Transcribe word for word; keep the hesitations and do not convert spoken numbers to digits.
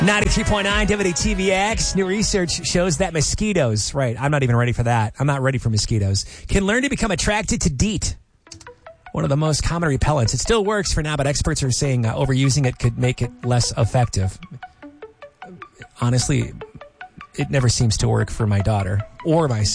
ninety-three point nine W T V X. New research shows that mosquitoes, right, I'm not even ready for that. I'm not ready for mosquitoes. Can learn to become attracted to DEET, one of the most common repellents. It still works for now, but experts are saying uh, overusing it could make it less effective. Honestly, it never seems to work for my daughter or myself.